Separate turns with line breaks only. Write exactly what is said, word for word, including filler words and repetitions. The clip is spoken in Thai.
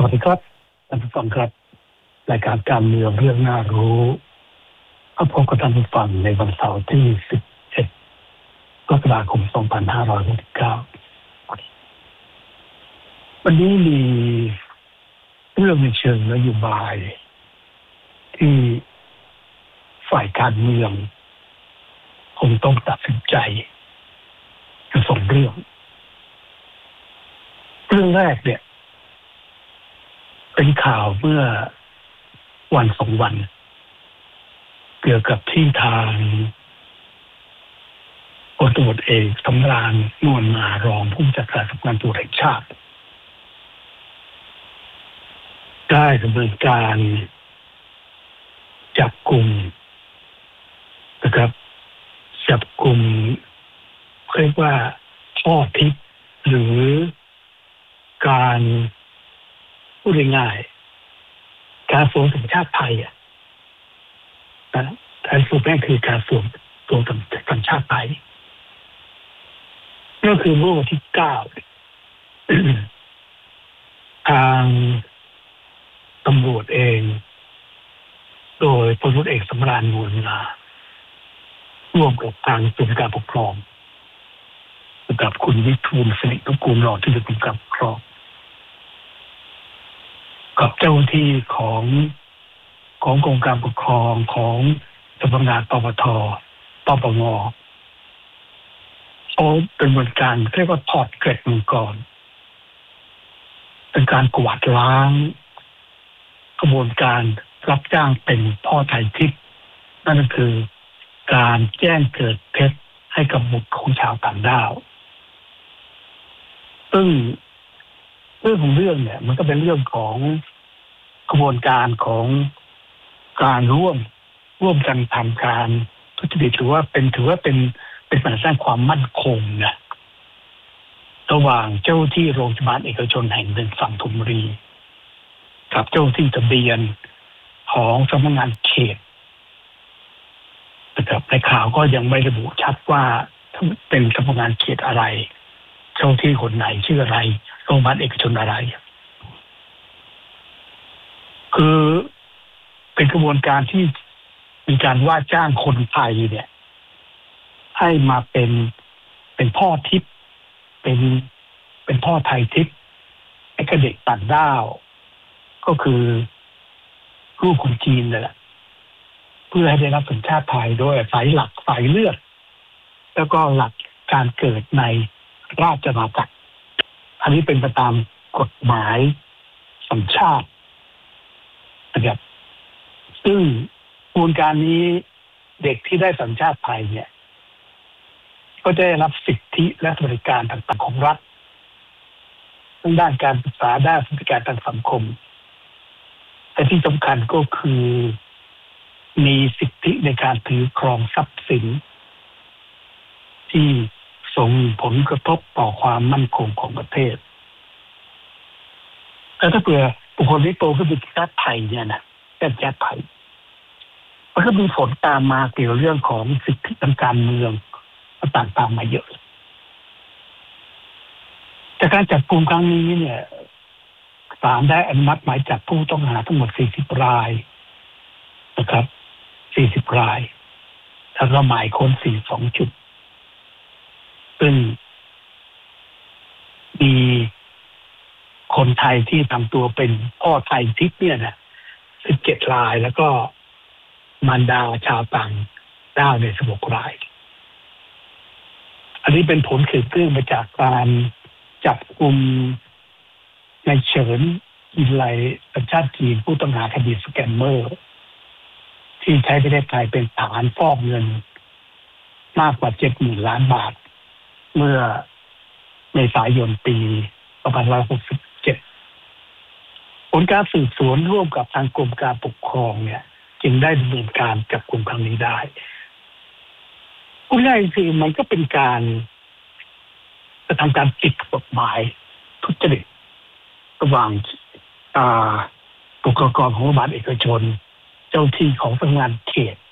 วัสดีครับท่านผู้ฟังครับรายการการเมืองเรื่องน่ารู้ก็พบกับท่านผู้ฟังในวันเสาร์ที่สิบเอ็ดกรกฎาคมสองพันห้าร้อยหกสิบเก้าวันนี้มีเรื่องในเชิงนโยบายที่ฝ่ายการเมืองคงต้องตัดสินใจจะส่งเรื่องเรื่องแรกเนี่ยเป็นข่าวเมื่อวันสองวันเกี่ยวกับที่ทางพลตำรวจเอกสำราญนวลมารองผู้บัญชาการสำนักงานตำรวจแห่งชาติได้ดำเนินการจับกลุ่มนะครับจับกลุ่มเรียกว่าช่อทิพย์หรือการพูดง่ายๆการสวมสัญชาติไทยอ่ะนะการสวมแม่คือการสวมสวมสัญชาติไทยก็คือเมื่อวันที่เก้าทางตำรวจเองโดยพลตำรวจเอกสำราญนวลมาร่วมกับทางศูนย์การปกครองกับคุณวิทูลสิรินุกูลรองที่เป็นผู้กำกับปกครองกับเจ้าหน้าที่ของของกรมการปกครองของสำนักงานปปท.ปปง.เขาเป็นบริการเรียกว่าถอดเกล็ดมังกรเป็นการกวาดล้างกระบวนการรับจ้างเป็นพ่อไทยทิพย์นั่นก็คือการแจ้งเกิดเท็จให้กับบุตรของชาวต่างด้าวซึ่งเรื่องของเรื่องเนี่ยมันก็เป็นเรื่องของกระบวนการของการร่วมร่วมกันทำการทุจริตถือว่าเป็นถือว่าเป็นเป็นปัญหาสร้างความมั่นคงนะระหว่างเจ้าที่โรงพยาบาลเอกชนแห่งหนึ่งฝั่งธนบุรีกับเจ้าที่ทะเบียนของสำนักงานเขตนะครับในข่าวก็ยังไม่ระบุชัดว่าเป็นสำนักงานเขตอะไรเจ้าที่คนไหนชื่ออะไรโรงพยาบาลเอกชนอะไรคือเป็นกระบวนการที่มีการว่าจ้างคนไทยเนี่ยให้มาเป็นเป็นพ่อทิพย์เป็นเป็นพ่อไทยทิพย์ไอ้กระเด็กต่างด้าวก็คือลูกคนจีนนั่นแหละเพื่อให้ได้รับสัญชาติไทยโดยสายหลักสายเลือดแล้วก็หลักการเกิดในราชอาณาจักรอันนี้เป็นไปตามกฎหมายสัญชาตินะครับซึ่งกระบวนการนี้เด็กที่ได้สัญชาติไทยเนี่ยก็ได้รับสิทธิและสวัสดิการต่างๆของรัฐทั้งด้านการศึกษาด้านสวัสดิการทางสังคมแต่ที่สำคัญก็คือมีสิทธิในการถือครองทรัพย์สินที่ส่งผลกระทบต่อความมั่นคงของประเทศแล้วถ้าเผื่อบุคคลที่โตขึ้นเป็นชาติไทยเนี่ยนะเป็นชาติไทยมันก็มีผลตามมาเกี่ยวกับเรื่องของสิทธิทางการเมืองต่างตามมาเยอะจากการจับกลุ่มครั้งนี้เนี่ยศาลได้อนุมัติหมายจับผู้ต้องหาทั้งหมดสี่สิบรายนะครับสี่สิบรายแล้วก็หมายค้นสี่สิบสองจุดซึ่งมีคนไทยที่ทำตัวเป็นพ่อไทยทิพย์เนี่ยนะสิบเจ็ดรายแล้วก็มารดาชาวต่างด้าวในสิบหกรายอันนี้เป็นผลสืบเนื่องมาจากการจับกุมในเฉินอินไลสัญชาติจีนผู้ต้องหาคดีสแกมเมอร์ที่ใช้ประเทศไทยเป็นฐานฟอกเงินมากกว่าเจ็ดหมื่นล้านบาทเมื่อเมษายนปีสองพันห้าร้อยหกสิบเจ็ดผลการสืบสวนร่วมกับทางกรมการปกครองเนี่ยจึงได้ดำเนินการจับกุมครั้งนี้ได้พูดง่ายคือมันก็เป็นการจะทำการผิดกฎหมายทุจริตระหว่างบุคลากรของโรงพยาบาลเอกชนเจ้าที่ของสำนักงานเขต